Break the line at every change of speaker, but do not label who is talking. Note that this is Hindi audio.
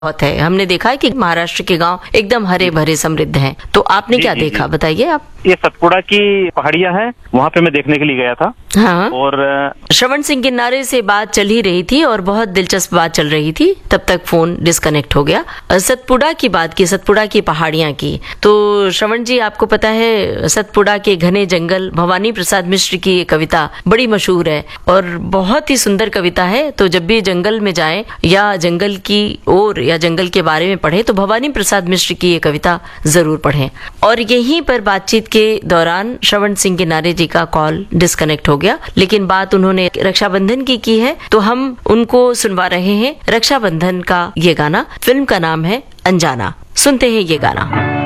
बहुत है। हमने देखा है कि महाराष्ट्र के गांव एकदम हरे भरे समृद्ध हैं। तो आपने क्या देखा, बताइए आप।
ये सतपुड़ा की पहाड़ियां हैं, वहाँ पे मैं देखने के लिए गया था।
हाँ।
और
श्रवण सिंह किन्नारे से बात चल ही रही थी और बहुत दिलचस्प बात चल रही थी, तब तक फोन डिस्कनेक्ट हो गया। सतपुड़ा की बात की, सतपुड़ा की पहाड़ियां की। तो श्रवण जी, आपको पता है सतपुड़ा के घने जंगल, भवानी प्रसाद मिश्र की ये कविता बड़ी मशहूर है और बहुत ही सुंदर कविता है। तो जब भी जंगल में जाएं या जंगल की ओर या जंगल के बारे में पढ़े तो भवानी प्रसाद मिश्र की ये कविता जरूर पढ़ें। और यहीं पर बातचीत के दौरान श्रवण सिंह किन्नारे जी का कॉल डिस्कनेक्ट हो गया, लेकिन बात उन्होंने रक्षाबंधन की है, तो हम उनको सुनवा रहे हैं रक्षाबंधन का ये गाना। फिल्म का नाम है अनजाना। सुनते हैं ये गाना।